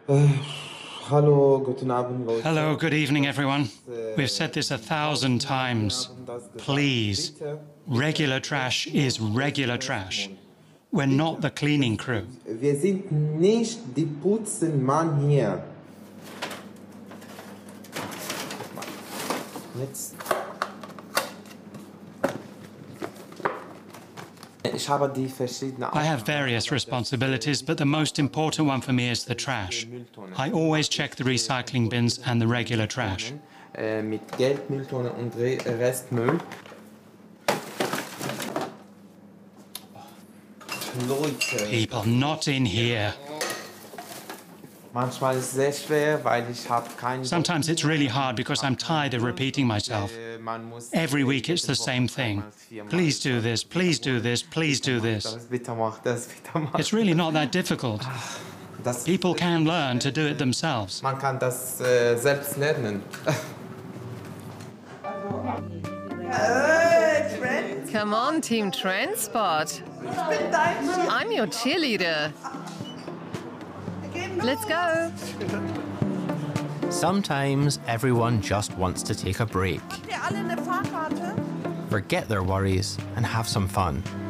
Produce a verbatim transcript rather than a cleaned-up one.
Hallo, guten Abend, Leute. Hello, good evening, everyone. We've said this a thousand times. Please, regular trash is regular trash. We're not the cleaning crew. Wir sind nicht die Putzenmann hier. Jetzt. Ich habe die verschiedenen. I have various responsibilities, but the most important one for me is the trash. I always check the recycling bins and the regular trash. Äh, mit Geldmülltonne und Re Restmüll. Leute. People not in here. Manchmal ist es sehr schwer, weil ich habe keinen. Sometimes it's really hard because I'm tired of repeating myself. Every week it's the same thing. Please do this, please do this, please do this. It's really not that difficult. People can learn to do it themselves. Man kann das äh, selbst lernen. Come on, Team Transport. I'm your cheerleader. Let's go. Sometimes everyone just wants to take a break, forget their worries and have some fun.